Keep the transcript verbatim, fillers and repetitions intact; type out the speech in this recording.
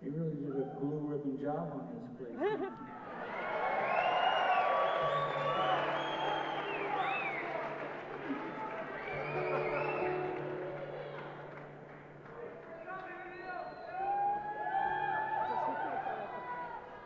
He really did a blue ribbon job on this place.